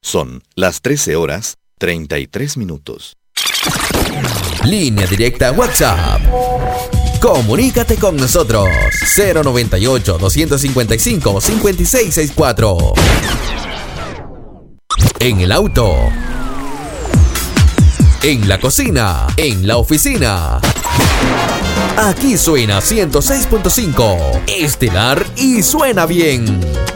Son las 13:33. Línea directa WhatsApp. Comunícate con nosotros. 098-255-5664. En el auto, en la cocina, en la oficina. Aquí suena 106.5 Estelar y suena bien.